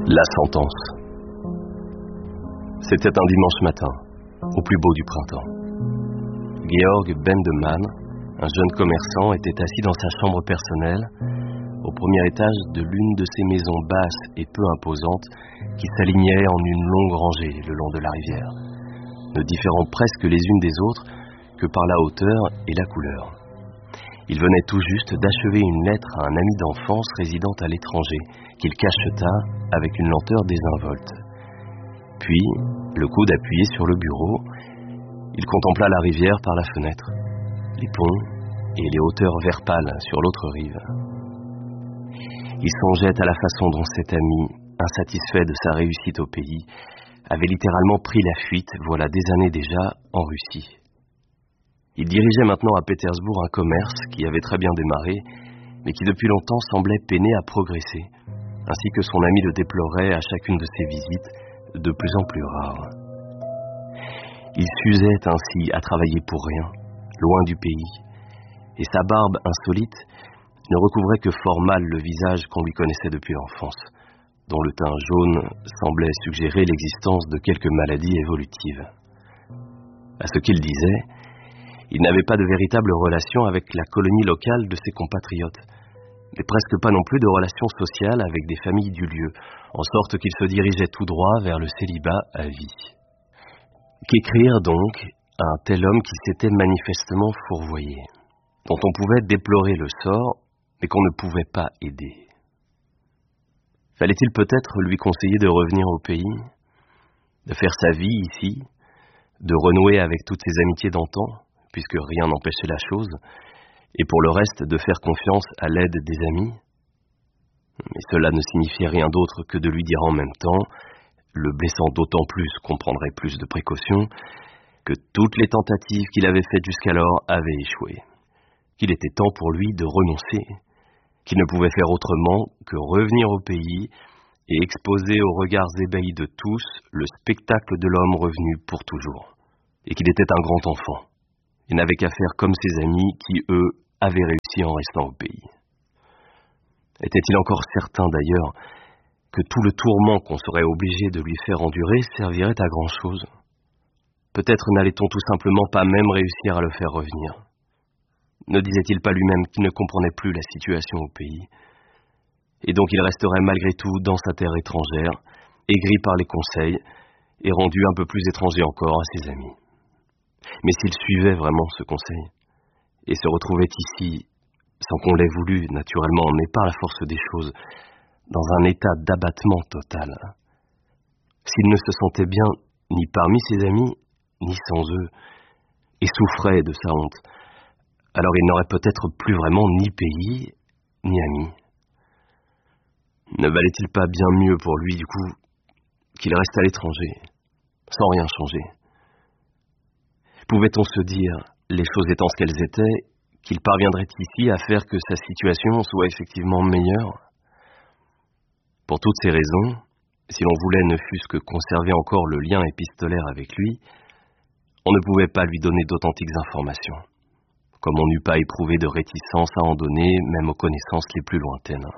La sentence. C'était un dimanche matin, au plus beau du printemps. Georg Bendemann, un jeune commerçant, était assis dans sa chambre personnelle, au premier étage de l'une de ces maisons basses et peu imposantes qui s'alignaient en une longue rangée le long de la rivière, ne différant presque les unes des autres que par la hauteur et la couleur. Il venait tout juste d'achever une lettre à un ami d'enfance résidant à l'étranger, qu'il cacheta avec une lenteur désinvolte. Puis, le coude appuyé sur le bureau, il contempla la rivière par la fenêtre, les ponts et les hauteurs vert pâle sur l'autre rive. Il songeait à la façon dont cet ami, insatisfait de sa réussite au pays, avait littéralement pris la fuite, voilà des années déjà, en Russie. Il dirigeait maintenant à Pétersbourg un commerce qui avait très bien démarré, mais qui depuis longtemps semblait peiner à progresser, ainsi que son ami le déplorait à chacune de ses visites, de plus en plus rares. Il s'usait ainsi à travailler pour rien, loin du pays, et sa barbe insolite ne recouvrait que fort mal le visage qu'on lui connaissait depuis l'enfance, dont le teint jaune semblait suggérer l'existence de quelques maladies évolutives. À ce qu'il disait, il n'avait pas de véritable relation avec la colonie locale de ses compatriotes, mais presque pas non plus de relation sociale avec des familles du lieu, en sorte qu'il se dirigeait tout droit vers le célibat à vie. Qu'écrire donc à un tel homme qui s'était manifestement fourvoyé, dont on pouvait déplorer le sort, mais qu'on ne pouvait pas aider? Fallait-il peut-être lui conseiller de revenir au pays, de faire sa vie ici, de renouer avec toutes ses amitiés d'antan, puisque rien n'empêchait la chose, et pour le reste de faire confiance à l'aide des amis? Mais cela ne signifiait rien d'autre que de lui dire en même temps, le blessant d'autant plus qu'on prendrait plus de précautions, que toutes les tentatives qu'il avait faites jusqu'alors avaient échoué, qu'il était temps pour lui de renoncer, qu'il ne pouvait faire autrement que revenir au pays et exposer aux regards ébahis de tous le spectacle de l'homme revenu pour toujours, et qu'il était un grand enfant, et n'avait qu'à faire comme ses amis qui, eux, avaient réussi en restant au pays. Était-il encore certain, d'ailleurs, que tout le tourment qu'on serait obligé de lui faire endurer servirait à grand-chose? Peut-être n'allait-on tout simplement pas même réussir à le faire revenir. Ne disait-il pas lui-même qu'il ne comprenait plus la situation au pays, et donc il resterait malgré tout dans sa terre étrangère, aigri par les conseils, et rendu un peu plus étranger encore à ses amis? Mais s'il suivait vraiment ce conseil, et se retrouvait ici, sans qu'on l'ait voulu, naturellement, mais par la force des choses, dans un état d'abattement total, s'il ne se sentait bien ni parmi ses amis, ni sans eux, et souffrait de sa honte, alors il n'aurait peut-être plus vraiment ni pays, ni amis. Ne valait-il pas bien mieux pour lui, du coup, qu'il reste à l'étranger, sans rien changer? Pouvait-on se dire, les choses étant ce qu'elles étaient, qu'il parviendrait ici à faire que sa situation soit effectivement meilleure? Pour toutes ces raisons, si l'on voulait ne fût-ce que conserver encore le lien épistolaire avec lui, on ne pouvait pas lui donner d'authentiques informations, comme on n'eût pas éprouvé de réticence à en donner, même aux connaissances les plus lointaines.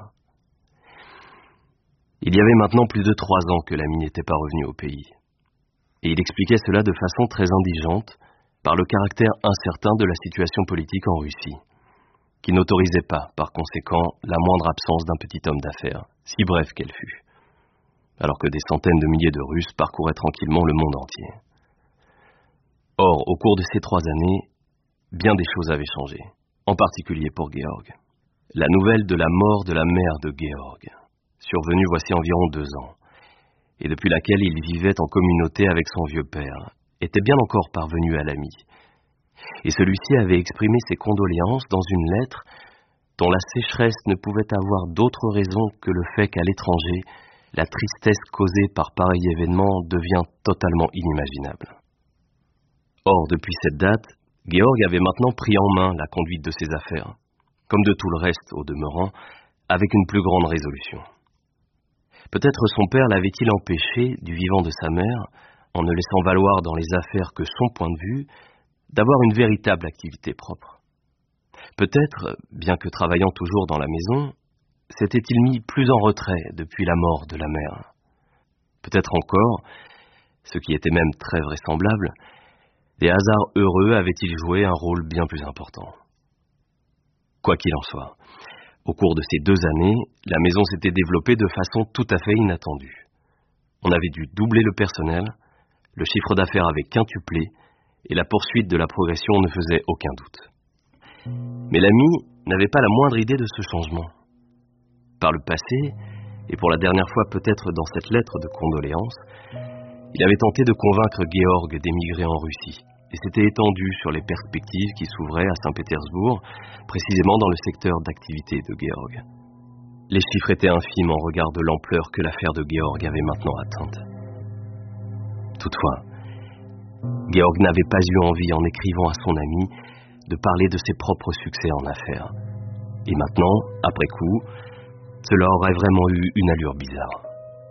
Il y avait maintenant plus de 3 ans que l'ami n'était pas revenu au pays, et il expliquait cela de façon très indigente, par le caractère incertain de la situation politique en Russie, qui n'autorisait pas, par conséquent, la moindre absence d'un petit homme d'affaires, si bref qu'elle fût, alors que des centaines de milliers de Russes parcouraient tranquillement le monde entier. Or, au cours de ces 3 années, bien des choses avaient changé, en particulier pour Georg. La nouvelle de la mort de la mère de Georg, survenue voici environ 2 ans, et depuis laquelle il vivait en communauté avec son vieux père, était bien encore parvenu à l'ami, et celui-ci avait exprimé ses condoléances dans une lettre dont la sécheresse ne pouvait avoir d'autre raison que le fait qu'à l'étranger, la tristesse causée par pareil événement devient totalement inimaginable. Or, depuis cette date, Georg avait maintenant pris en main la conduite de ses affaires, comme de tout le reste au demeurant, avec une plus grande résolution. Peut-être son père l'avait-il empêché, du vivant de sa mère, en ne laissant valoir dans les affaires que son point de vue, d'avoir une véritable activité propre. Peut-être, bien que travaillant toujours dans la maison, s'était-il mis plus en retrait depuis la mort de la mère, Peut-être encore, ce qui était même très vraisemblable, les hasards heureux avaient-ils joué un rôle bien plus important. Quoi qu'il en soit, au cours de ces 2 années, la maison s'était développée de façon tout à fait inattendue. On avait dû doubler le personnel, le chiffre d'affaires avait quintuplé, et la poursuite de la progression ne faisait aucun doute. Mais l'ami n'avait pas la moindre idée de ce changement. Par le passé, et pour la dernière fois peut-être dans cette lettre de condoléances, il avait tenté de convaincre Georg d'émigrer en Russie, et s'était étendu sur les perspectives qui s'ouvraient à Saint-Pétersbourg, précisément dans le secteur d'activité de Georg. Les chiffres étaient infimes en regard de l'ampleur que l'affaire de Georg avait maintenant atteinte. Toutefois, Georg n'avait pas eu envie, en écrivant à son ami, de parler de ses propres succès en affaires. Et maintenant, après coup, cela aurait vraiment eu une allure bizarre.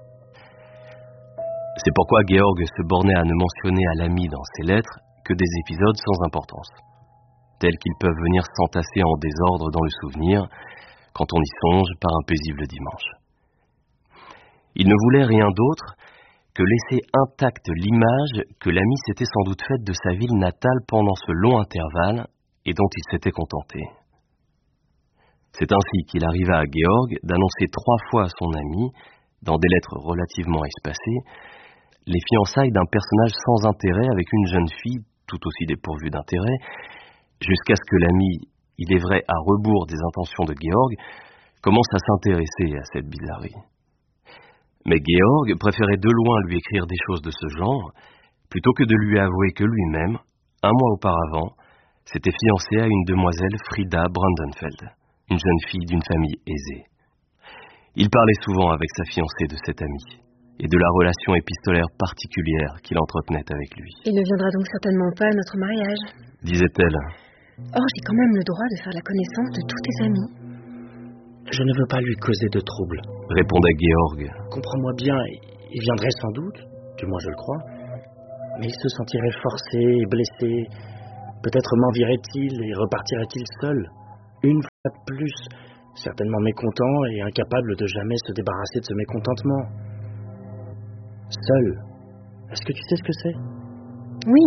C'est pourquoi Georg se bornait à ne mentionner à l'ami dans ses lettres que des épisodes sans importance, tels qu'ils peuvent venir s'entasser en désordre dans le souvenir quand on y songe par un paisible dimanche. Il ne voulait rien d'autre que laisser intacte l'image que l'ami s'était sans doute faite de sa ville natale pendant ce long intervalle et dont il s'était contenté. C'est ainsi qu'il arriva à Georg d'annoncer 3 fois à son ami, dans des lettres relativement espacées, les fiançailles d'un personnage sans intérêt avec une jeune fille tout aussi dépourvue d'intérêt, jusqu'à ce que l'ami, il est vrai à rebours des intentions de Georg, commence à s'intéresser à cette bizarrerie. Mais Georg préférait de loin lui écrire des choses de ce genre, plutôt que de lui avouer que lui-même, 1 mois auparavant, s'était fiancé à une demoiselle Frida Brandenfeld, une jeune fille d'une famille aisée. Il parlait souvent avec sa fiancée de cet ami, et de la relation épistolaire particulière qu'il entretenait avec lui. Il ne viendra donc certainement pas à notre mariage, disait-elle. Or, j'ai quand même le droit de faire la connaissance de tous tes amis. Je ne veux pas lui causer de troubles, répondait Georg. Comprends-moi bien, il viendrait sans doute, du moins je le crois, mais il se sentirait forcé et blessé. Peut-être m'envierait-il et repartirait-il seul, une fois de plus, certainement mécontent et incapable de jamais se débarrasser de ce mécontentement. Seul. Est-ce que tu sais ce que c'est? Oui.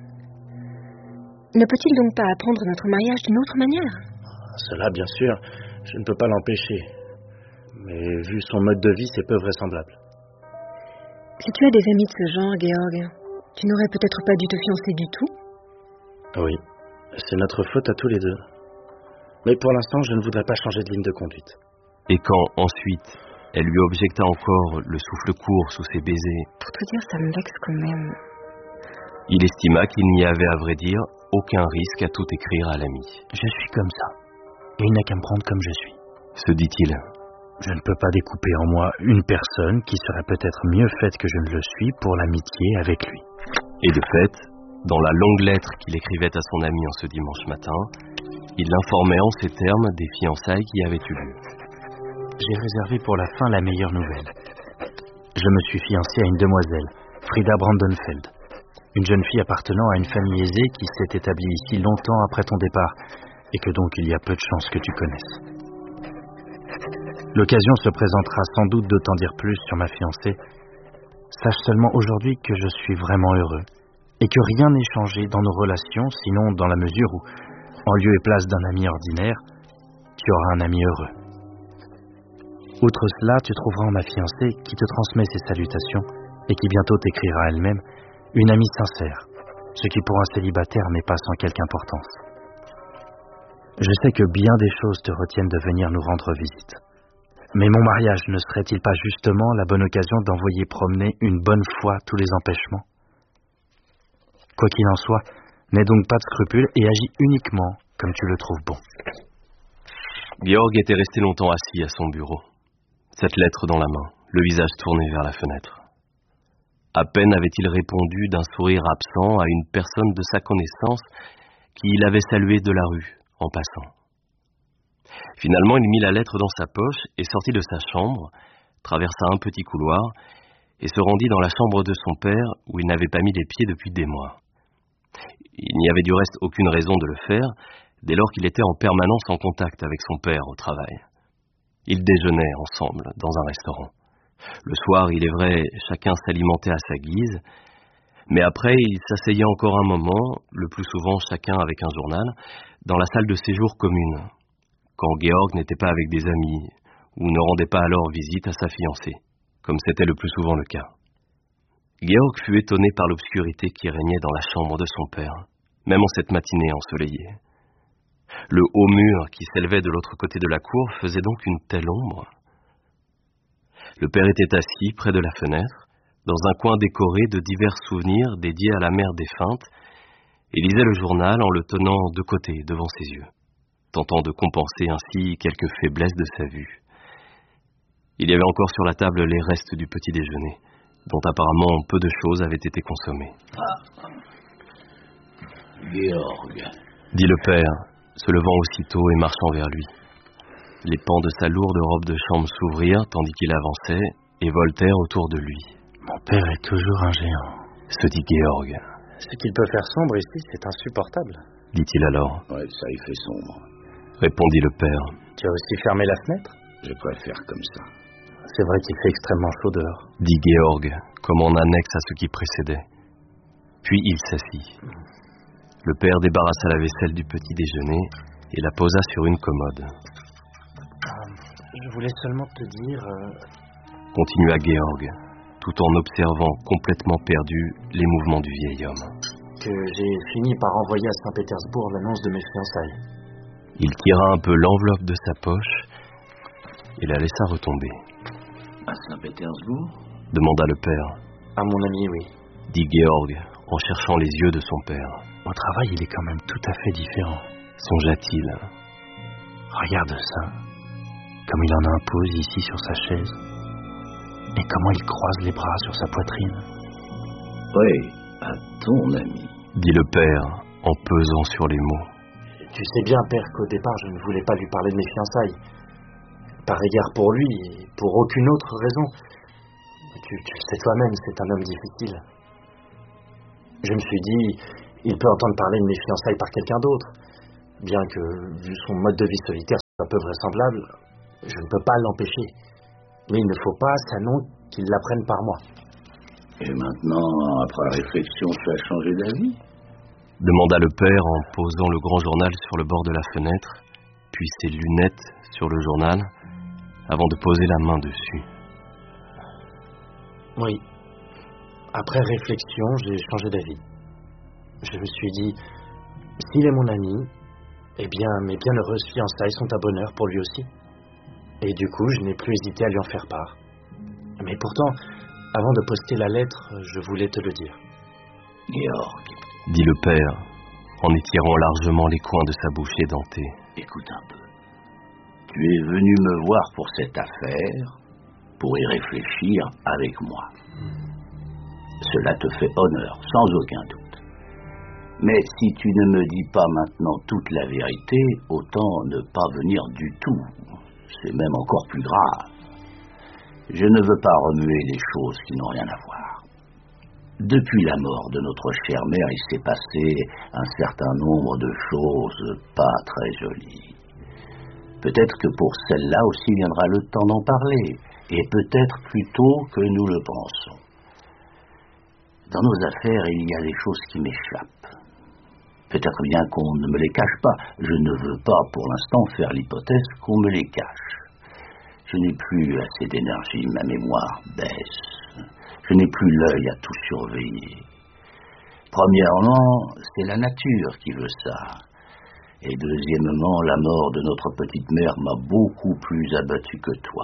Ne peut-il donc pas apprendre notre mariage d'une autre manière? Cela, bien sûr, je ne peux pas l'empêcher. Mais vu son mode de vie, c'est peu vraisemblable. Si tu as des amis de ce genre, Georg, tu n'aurais peut-être pas dû te fiancer du tout? Oui, c'est notre faute à tous les deux. Mais pour l'instant, je ne voudrais pas changer de ligne de conduite. Et quand, ensuite, elle lui objecta encore le souffle court sous ses baisers. Pour te dire, ça me vexe quand même. Il estima qu'il n'y avait, à vrai dire, aucun risque à tout écrire à l'ami. Je suis comme ça, et il n'a qu'à me prendre comme je suis, se dit-il. Je ne peux pas découper en moi une personne qui serait peut-être mieux faite que je ne le suis pour l'amitié avec lui. Et de fait, dans la longue lettre qu'il écrivait à son ami en ce dimanche matin, il l'informait en ces termes des fiançailles qui avaient eu lieu. J'ai réservé pour la fin la meilleure nouvelle. Je me suis fiancé à une demoiselle, Frida Brandenfeld, une jeune fille appartenant à une famille aisée qui s'est établie ici longtemps après ton départ, et que donc il y a peu de chances que tu connaisses. L'occasion se présentera sans doute de t'en dire plus sur ma fiancée. Sache seulement aujourd'hui que je suis vraiment heureux, et que rien n'est changé dans nos relations, sinon dans la mesure où, en lieu et place d'un ami ordinaire, tu auras un ami heureux. Outre cela, tu trouveras en ma fiancée, qui te transmet ses salutations, et qui bientôt t'écrira elle-même, une amie sincère, ce qui pour un célibataire n'est pas sans quelque importance. Je sais que bien des choses te retiennent de venir nous rendre visite. Mais mon mariage ne serait-il pas justement la bonne occasion d'envoyer promener une bonne fois tous les empêchements? Quoi qu'il en soit, n'aie donc pas de scrupules et agis uniquement comme tu le trouves bon. Georg était resté longtemps assis à son bureau, cette lettre dans la main, le visage tourné vers la fenêtre. À peine avait-il répondu d'un sourire absent à une personne de sa connaissance qui l'avait salué de la rue en passant. Finalement, il mit la lettre dans sa poche et sortit de sa chambre, traversa un petit couloir et se rendit dans la chambre de son père où il n'avait pas mis les pieds depuis des mois. Il n'y avait du reste aucune raison de le faire, dès lors qu'il était en permanence en contact avec son père au travail. Ils déjeunaient ensemble dans un restaurant. Le soir, il est vrai, chacun s'alimentait à sa guise, mais après, ils s'asseyaient encore un moment, le plus souvent chacun avec un journal, dans la salle de séjour commune, quand Georg n'était pas avec des amis, ou ne rendait pas alors visite à sa fiancée, comme c'était le plus souvent le cas. Georg fut étonné par l'obscurité qui régnait dans la chambre de son père, même en cette matinée ensoleillée. Le haut mur qui s'élevait de l'autre côté de la cour faisait donc une telle ombre. Le père était assis près de la fenêtre, dans un coin décoré de divers souvenirs dédiés à la mère défunte, et lisait le journal en le tenant de côté devant ses yeux, tentant de compenser ainsi quelques faiblesses de sa vue. Il y avait encore sur la table les restes du petit déjeuner, dont apparemment peu de choses avaient été consommées. Ah. Georg, dit le père, se levant aussitôt et marchant vers lui. Les pans de sa lourde robe de chambre s'ouvrirent tandis qu'il avançait et voltèrent autour de lui. Mon père est toujours un géant, se dit Georg. Ce qu'il peut faire sombre ici, c'est insupportable, dit-il alors. Ouais, ça y fait sombre, répondit le père. Tu as aussi fermé la fenêtre? Je préfère comme ça. C'est vrai qu'il fait extrêmement chaud dehors, dit Georg, comme en annexe à ce qui précédait. Puis il s'assit. Le père débarrassa la vaisselle du petit déjeuner et la posa sur une commode. Je voulais seulement te dire... continua Georg, tout en observant complètement perdu les mouvements du vieil homme. Que j'ai fini par envoyer à Saint-Pétersbourg l'annonce de mes fiançailles. Il tira un peu l'enveloppe de sa poche et la laissa retomber. À Saint-Pétersbourg? demanda le père. À mon ami, oui, dit Georg, en cherchant les yeux de son père. Au travail, il est quand même tout à fait différent, songea-t-il. Regarde ça, comme il en impose ici sur sa chaise, et comment il croise les bras sur sa poitrine. Oui, à ton ami, dit le père, en pesant sur les mots. Tu sais bien, père, qu'au départ, je ne voulais pas lui parler de mes fiançailles. Par égard pour lui, et pour aucune autre raison. Tu le sais toi-même, c'est un homme difficile. Je me suis dit, il peut entendre parler de mes fiançailles par quelqu'un d'autre. Bien que, vu son mode de vie solitaire soit peu vraisemblable, je ne peux pas l'empêcher. Mais il ne faut pas, sinon, qu'il l'apprenne par moi. Et maintenant, après réflexion, tu as changé d'avis? demanda le père en posant le grand journal sur le bord de la fenêtre, puis ses lunettes sur le journal, avant de poser la main dessus. Oui. Après réflexion, j'ai changé d'avis. Je me suis dit, s'il est mon ami, eh bien, mes bienheureuses fiançailles sont un bonheur pour lui aussi. Et du coup, je n'ai plus hésité à lui en faire part. Mais pourtant, avant de poster la lettre, je voulais te le dire. Georg, dit le père, en étirant largement les coins de sa bouche édentée. Écoute un peu. Tu es venu me voir pour cette affaire, pour y réfléchir avec moi. Cela te fait honneur, sans aucun doute. Mais si tu ne me dis pas maintenant toute la vérité, autant ne pas venir du tout. C'est même encore plus grave. Je ne veux pas remuer les choses qui n'ont rien à voir. Depuis la mort de notre chère mère, il s'est passé un certain nombre de choses pas très jolies. Peut-être que pour celle-là aussi viendra le temps d'en parler, et peut-être plus tôt que nous le pensons. Dans nos affaires, il y a des choses qui m'échappent. Peut-être bien qu'on ne me les cache pas. Je ne veux pas, pour l'instant, faire l'hypothèse qu'on me les cache. Je n'ai plus assez d'énergie, ma mémoire baisse. Je n'ai plus l'œil à tout surveiller. Premièrement, c'est la nature qui veut ça. Et deuxièmement, la mort de notre petite mère m'a beaucoup plus abattu que toi.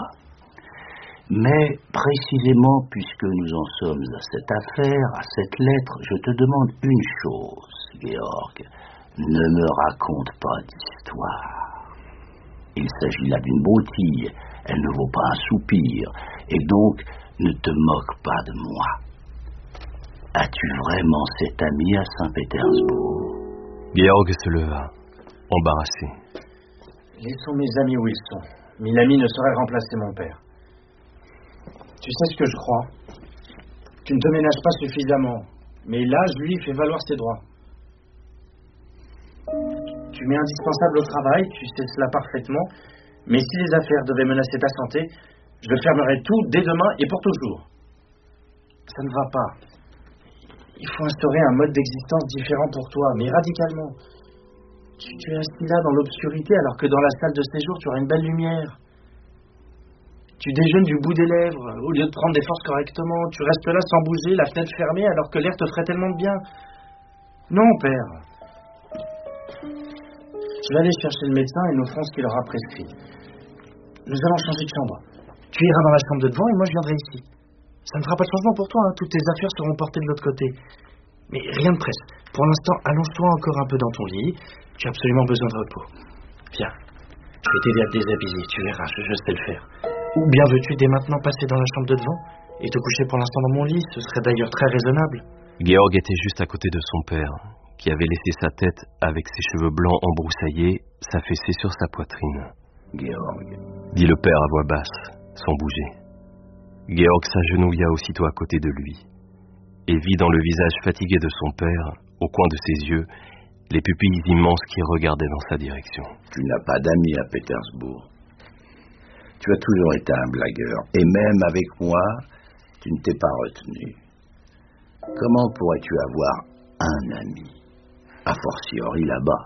Mais, précisément, puisque nous en sommes à cette affaire, à cette lettre, je te demande une chose, Georg. Ne me raconte pas d'histoire. Il s'agit là d'une broutille, elle ne vaut pas un soupir, et donc ne te moque pas de moi. As-tu vraiment cet ami à Saint-Pétersbourg? Georg se leva, embarrassé. Laissons mes amis où ils sont. Mille amis ne sauraient remplacer mon père. Tu sais ce que je crois. Tu ne te ménages pas suffisamment, mais l'âge, lui, fait valoir ses droits. Tu m'es indispensable au travail, tu sais cela parfaitement, mais si les affaires devaient menacer ta santé, Je fermerai tout dès demain et pour toujours. Ça ne va pas. Il faut instaurer un mode d'existence différent pour toi, mais radicalement. Tu es assis là dans l'obscurité alors que dans la salle de séjour, tu auras une belle lumière. Tu déjeunes du bout des lèvres. Au lieu de prendre des forces correctement, tu restes là sans bouger, la fenêtre fermée alors que l'air te ferait tellement de bien. Non, père. Je vais aller chercher le médecin et nous ferons ce qu'il aura prescrit. Nous allons changer de chambre. Tu iras dans la chambre de devant et moi je viendrai ici. Ça ne fera pas de changement pour toi, hein. Toutes tes affaires seront portées de l'autre côté. Mais rien de presse. Pour l'instant, allonge-toi encore un peu dans ton lit. Tu as absolument besoin de repos. Viens, je vais t'aider à te déshabiller, tu verras, je sais le faire. Ou bien veux-tu dès maintenant passer dans la chambre de devant et te coucher pour l'instant dans mon lit? Ce serait d'ailleurs très raisonnable. Georg était juste à côté de son père, qui avait laissé sa tête avec ses cheveux blancs embroussaillés s'affaisser sur sa poitrine. Georg, dit le père à voix basse, sans bouger. Georg s'agenouilla aussitôt à côté de lui et vit dans le visage fatigué de son père, au coin de ses yeux, les pupilles immenses qui regardaient dans sa direction. Tu n'as pas d'amis à Pétersbourg. Tu as toujours été un blagueur, et même avec moi, tu ne t'es pas retenu. Comment pourrais-tu avoir un ami, a fortiori là-bas?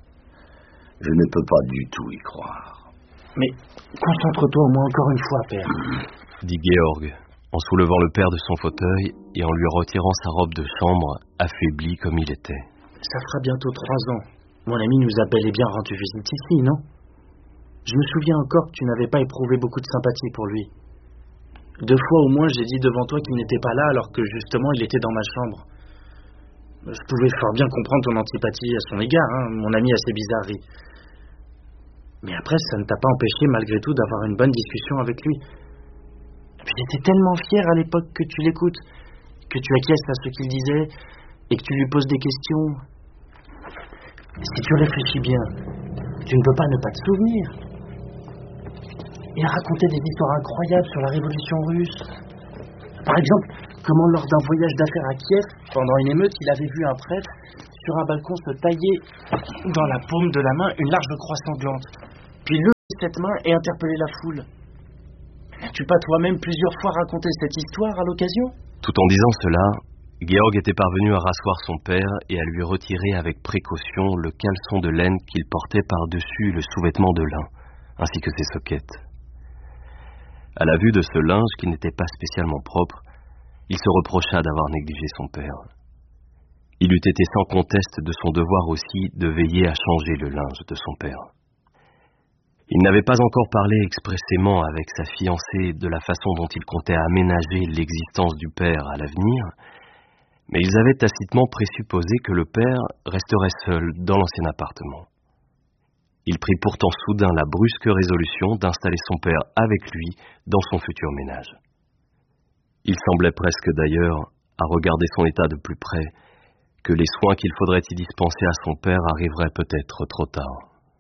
Je ne peux pas du tout y croire. Mais concentre-toi au moins encore une fois, père. Dit Georg, en soulevant le père de son fauteuil et en lui retirant sa robe de chambre, affaibli comme il était. Ça fera bientôt 3 ans. Mon ami nous a bel et bien rendu visite ici, non? Je me souviens encore que tu n'avais pas éprouvé beaucoup de sympathie pour lui. 2 fois au moins, j'ai dit devant toi qu'il n'était pas là alors que justement il était dans ma chambre. Je pouvais fort bien comprendre ton antipathie à son égard, hein, mon ami a ses bizarreries. Mais après, ça ne t'a pas empêché malgré tout d'avoir une bonne discussion avec lui. Et puis j'étais tellement fier à l'époque que tu l'écoutes, que tu acquiesces à ce qu'il disait et que tu lui poses des questions. Si tu réfléchis bien, tu ne peux pas ne pas te souvenir. Il a raconté des histoires incroyables sur la révolution russe. Par exemple, comment lors d'un voyage d'affaires à Kiev, pendant une émeute, il avait vu un prêtre sur un balcon se tailler dans la paume de la main une large croix sanglante, puis lever cette main et interpeller la foule. N'as-tu pas toi-même plusieurs fois raconté cette histoire à l'occasion? Tout en disant cela, Georg était parvenu à rasseoir son père et à lui retirer avec précaution le caleçon de laine qu'il portait par-dessus le sous-vêtement de lin, ainsi que ses soquettes. À la vue de ce linge qui n'était pas spécialement propre, il se reprocha d'avoir négligé son père. Il eût été sans conteste de son devoir aussi de veiller à changer le linge de son père. Il n'avait pas encore parlé expressément avec sa fiancée de la façon dont il comptait aménager l'existence du père à l'avenir, mais ils avaient tacitement présupposé que le père resterait seul dans l'ancien appartement. Il prit pourtant soudain la brusque résolution d'installer son père avec lui dans son futur ménage. Il semblait presque d'ailleurs, à regarder son état de plus près, que les soins qu'il faudrait y dispenser à son père arriveraient peut-être trop tard.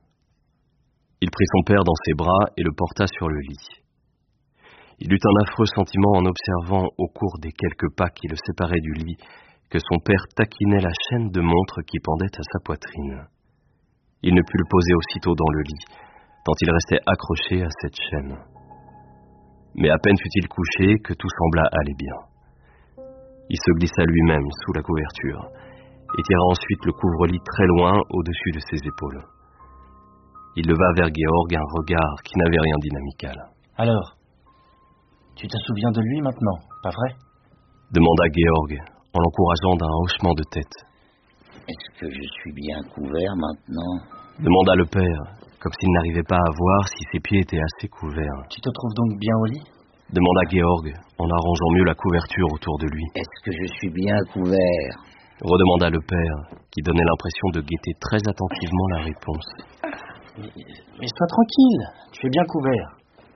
Il prit son père dans ses bras et le porta sur le lit. Il eut un affreux sentiment en observant, au cours des quelques pas qui le séparaient du lit, que son père taquinait la chaîne de montre qui pendait à sa poitrine. Il ne put le poser aussitôt dans le lit, tant il restait accroché à cette chaîne. Mais à peine fut-il couché que tout sembla aller bien. Il se glissa lui-même sous la couverture et tira ensuite le couvre-lit très loin au-dessus de ses épaules. Il leva vers Georg un regard qui n'avait rien d'inamical. « Alors, tu te souviens de lui maintenant, pas vrai ?» demanda Georg en l'encourageant d'un hochement de tête. « Est-ce que je suis bien couvert maintenant ?» demanda le père, comme s'il n'arrivait pas à voir si ses pieds étaient assez couverts. « Tu te trouves donc bien au lit ?» demanda Georg en arrangeant mieux la couverture autour de lui. « Est-ce que je suis bien couvert ?» redemanda le père, qui donnait l'impression de guetter très attentivement la réponse. Mais sois tranquille, tu es bien couvert.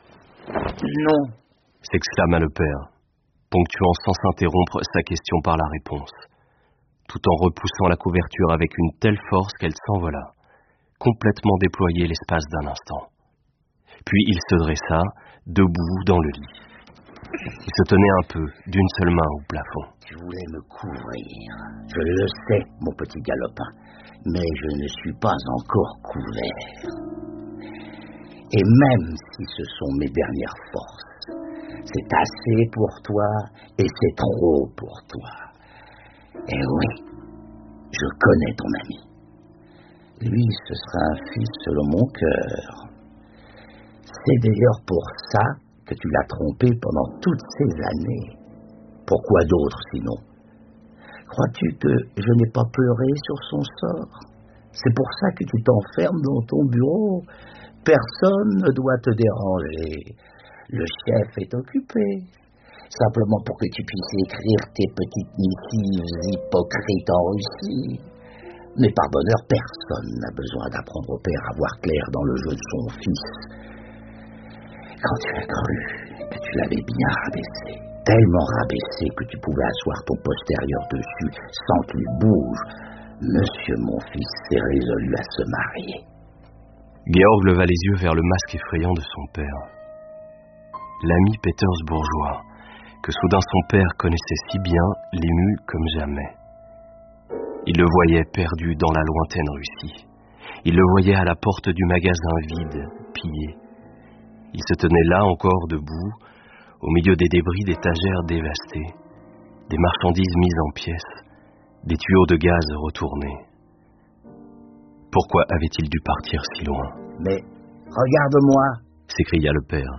Non, s'exclama le père, ponctuant sans s'interrompre sa question par la réponse, tout en repoussant la couverture avec une telle force qu'elle s'envola, complètement déployée l'espace d'un instant. Puis il se dressa, debout dans le lit. Il se tenait un peu, d'une seule main au plafond. Tu voulais me couvrir. Je le sais, mon petit galopin, mais je ne suis pas encore couvert. Et même si ce sont mes dernières forces, C'est assez pour toi et c'est trop pour toi. Et oui, je connais ton ami. Lui, ce sera un fils selon mon cœur. C'est d'ailleurs pour ça que tu l'as trompé pendant toutes ces années. Pourquoi d'autre sinon? Crois-tu que je n'ai pas pleuré sur son sort? C'est pour ça que tu t'enfermes dans ton bureau. Personne ne doit te déranger. Le chef est occupé. Simplement pour que tu puisses écrire tes petites missives hypocrites en Russie. Mais par bonheur, personne n'a besoin d'apprendre au père à voir clair dans le jeu de son fils. Quand tu as cru que tu l'avais bien rabaissé, tellement rabaissé que tu pouvais asseoir ton postérieur dessus sans qu'il bouge, monsieur mon fils s'est résolu à se marier. Georg leva les yeux vers le masque effrayant de son père. L'ami pétersbourgeois, que soudain son père connaissait si bien, l'émut comme jamais. Il le voyait perdu dans la lointaine Russie. Il le voyait à la porte du magasin vide, pillé. Il se tenait là encore debout, au milieu des débris d'étagères dévastées, des marchandises mises en pièces, des tuyaux de gaz retournés. Pourquoi avait-il dû partir si loin? Mais regarde-moi, s'écria le père.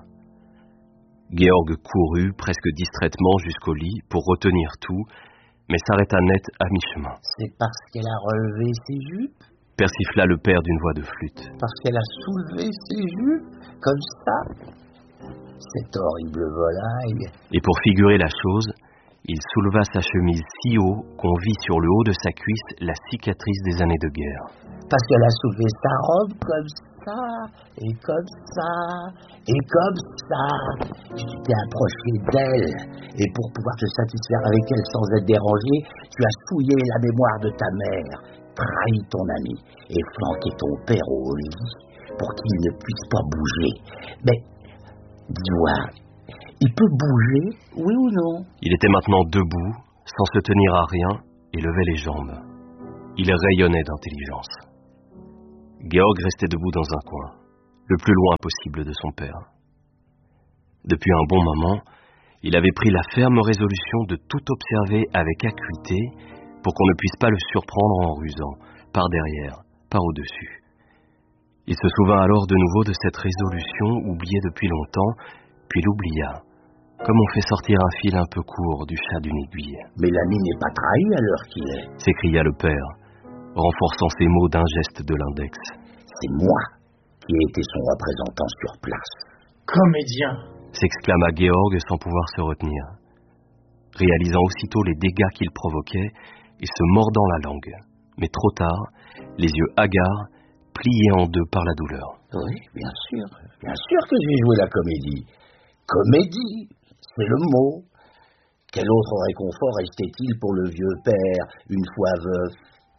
Georg courut presque distraitement jusqu'au lit pour retenir tout, mais s'arrêta net à mi-chemin. C'est parce qu'elle a relevé ses jupes? Persifla le père d'une voix de flûte. Parce qu'elle a soulevé ses jupes, comme ça? Cette horrible volaille. Et pour figurer la chose, il souleva sa chemise si haut qu'on vit sur le haut de sa cuisse la cicatrice des années de guerre. Parce qu'elle a soulevé sa robe comme ça, et comme ça, et comme ça. Tu t'es approché d'elle, et pour pouvoir te satisfaire avec elle sans être dérangé, tu as fouillé la mémoire de ta mère, trahi ton ami, et flanqué ton père au lit, pour qu'il ne puisse pas bouger. Mais, dis-moi, il peut bouger, oui ou non? Il était maintenant debout, sans se tenir à rien, et levait les jambes. Il rayonnait d'intelligence. Georg restait debout dans un coin, le plus loin possible de son père. Depuis un bon moment, il avait pris la ferme résolution de tout observer avec acuité pour qu'on ne puisse pas le surprendre en rusant, par derrière, par au-dessus. Il se souvint alors de nouveau de cette résolution oubliée depuis longtemps, puis l'oublia, comme on fait sortir un fil un peu court du chat d'une aiguille. « Mais l'ami n'est pas trahi à l'heure qu'il est !» s'écria le père, renforçant ses mots d'un geste de l'index. « C'est moi qui ai été son représentant sur place. »« Comédien !» s'exclama Georg sans pouvoir se retenir. Réalisant aussitôt les dégâts qu'il provoquait, et se mordant la langue, mais trop tard, les yeux hagards, pliés en deux par la douleur. « Oui, bien sûr que j'ai joué la comédie. Comédie, c'est le mot. Quel autre réconfort restait-il pour le vieux père, une fois veuf?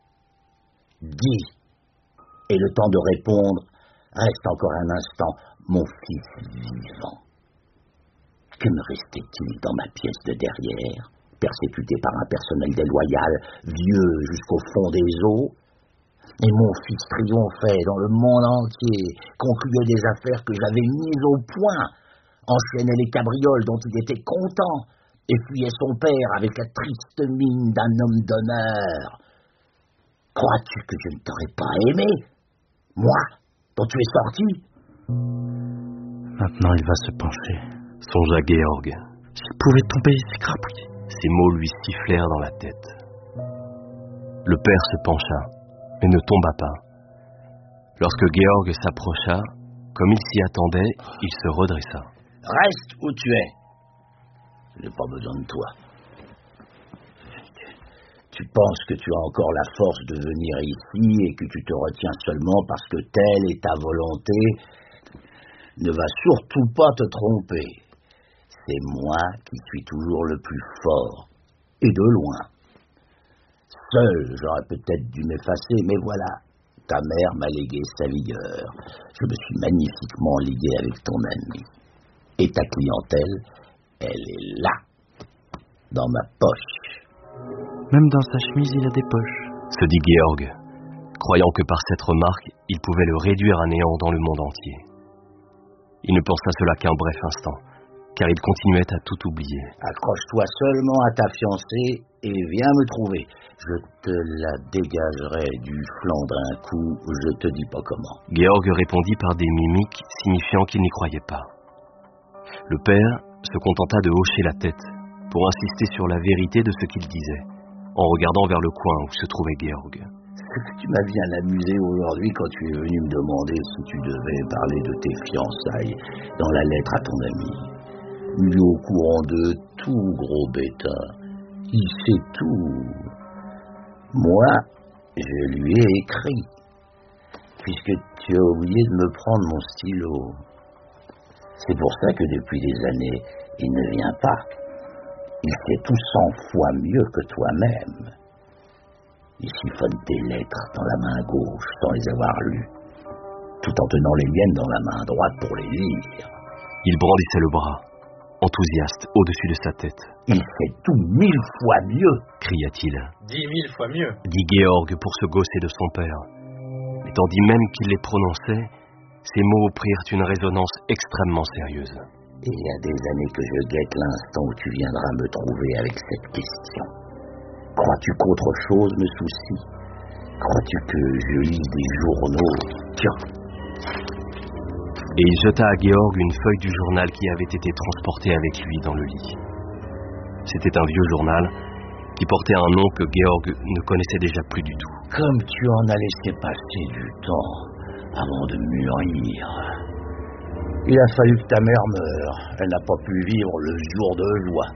Dis, et le temps de répondre, reste encore un instant, mon fils vivant. Que me restait-il dans ma pièce de derrière, persécuté par un personnel déloyal, vieux jusqu'au fond des eaux? Et mon fils triomphait dans le monde entier, concluait des affaires que j'avais mises au point, enchaînait les cabrioles dont il était content, et fuyait son père avec la triste mine d'un homme d'honneur. Crois-tu que je ne t'aurais pas aimé, moi, dont tu es sorti? Maintenant il va se pencher, songea Georg. S'il pouvait tomber et s'écrabouiller. Ces mots lui sifflèrent dans la tête. Le père se pencha, mais ne tomba pas. Lorsque Georg s'approcha, comme il s'y attendait, il se redressa. Reste où tu es. Je n'ai pas besoin de toi. Tu penses que tu as encore la force de venir ici et que tu te retiens seulement parce que telle est ta volonté. Ne va surtout pas te tromper. C'est moi qui suis toujours le plus fort, et de loin. Seul, j'aurais peut-être dû m'effacer, mais voilà, ta mère m'a légué sa vigueur. Je me suis magnifiquement lié avec ton ami. Et ta clientèle, elle est là, dans ma poche. Même dans sa chemise, il a des poches, se dit Georg, croyant que par cette remarque, il pouvait le réduire à néant dans le monde entier. Il ne pensa cela qu'un bref instant, car il continuait à tout oublier. Accroche-toi seulement à ta fiancée et viens me trouver. Je te la dégagerai du flanc d'un coup, je te dis pas comment. Georg répondit par des mimiques signifiant qu'il n'y croyait pas. Le père se contenta de hocher la tête pour insister sur la vérité de ce qu'il disait, en regardant vers le coin où se trouvait Georg. Tu m'as bien amusé aujourd'hui quand tu es venu me demander si tu devais parler de tes fiançailles dans la lettre à ton ami. Il est au courant de tout, gros bêta. Il sait tout. Moi, je lui ai écrit, puisque tu as oublié de me prendre mon stylo. C'est pour ça que depuis des années, il ne vient pas. Il sait tout 100 fois mieux que toi-même. Il siphonne tes lettres dans la main gauche sans les avoir lues, tout en tenant les miennes dans la main droite pour les lire. Il brandissait le bras, enthousiaste, au-dessus de sa tête. Il fait tout 1000 fois mieux, cria-t-il. 10 000 fois mieux, dit Georg pour se gausser de son père. Et tandis même qu'il les prononçait, ces mots prirent une résonance extrêmement sérieuse. Il y a des années que je guette l'instant où tu viendras me trouver avec cette question. Crois-tu qu'autre chose me soucie? Crois-tu que je lis des journaux? Tiens. Et il jeta à Georg une feuille du journal qui avait été transportée avec lui dans le lit. C'était un vieux journal qui portait un nom que Georg ne connaissait déjà plus du tout. Comme tu en as laissé passer du temps avant de mûrir. Il a fallu que ta mère meure. Elle n'a pas pu vivre le jour de joie.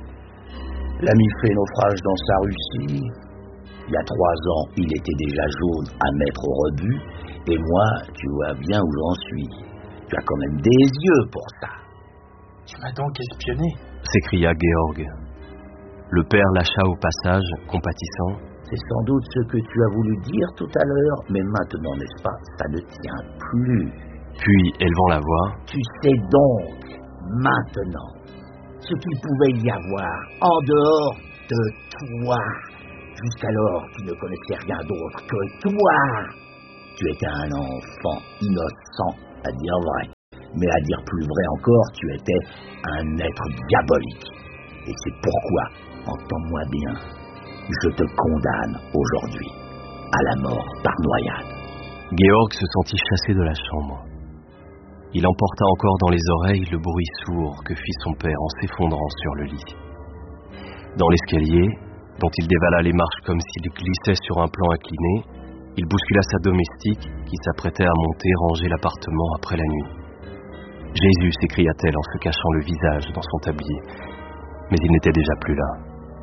L'ami fait naufrage dans sa Russie. Il y a 3 ans, il était déjà jaune à mettre au rebut. Et moi, tu vois bien où j'en suis. Tu as quand même des yeux pour ça. Tu m'as donc espionné, s'écria Georg. Le père lâcha au passage, compatissant. C'est sans doute ce que tu as voulu dire tout à l'heure, mais maintenant, n'est-ce pas, ça ne tient plus. Puis, élevant la voix, tu sais donc, maintenant, ce qu'il pouvait y avoir en dehors de toi. Jusqu'alors, tu ne connaissais rien d'autre que toi. Tu étais un enfant innocent, à dire vrai. Mais à dire plus vrai encore, tu étais un être diabolique. Et c'est pourquoi, entends-moi bien, je te condamne aujourd'hui à la mort par noyade. Georg se sentit chassé de la chambre. Il emporta encore dans les oreilles le bruit sourd que fit son père en s'effondrant sur le lit. Dans l'escalier, dont il dévala les marches comme s'il glissait sur un plan incliné, il bouscula sa domestique qui s'apprêtait à monter ranger l'appartement après la nuit. « Jésus !» s'écria-t-elle en se cachant le visage dans son tablier. Mais il n'était déjà plus là.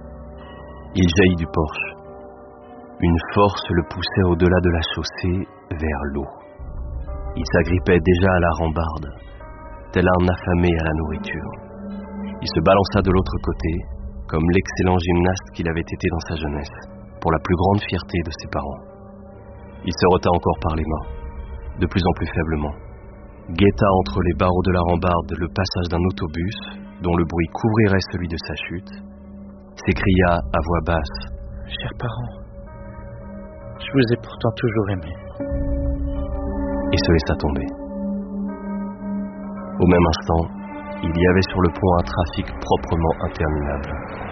Il jaillit du porche. Une force le poussait au-delà de la chaussée vers l'eau. Il s'agrippait déjà à la rambarde, tel un affamé à la nourriture. Il se balança de l'autre côté, comme l'excellent gymnaste qu'il avait été dans sa jeunesse, pour la plus grande fierté de ses parents. Il se reta encore par les mains, de plus en plus faiblement, guetta entre les barreaux de la rambarde le passage d'un autobus, dont le bruit couvrirait celui de sa chute, s'écria à voix basse : « Chers parents, je vous ai pourtant toujours aimé. » et se laissa tomber. Au même instant, il y avait sur le pont un trafic proprement interminable.